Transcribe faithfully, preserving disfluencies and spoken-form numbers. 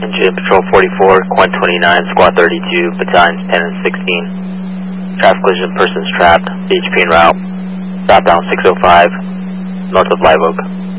Engine Patrol forty-four, Quint twenty-nine, Squad thirty-two, Battalions ten and sixteen. Traffic collision, persons trapped, B H P en route. Southbound six oh five, north of Live Oak.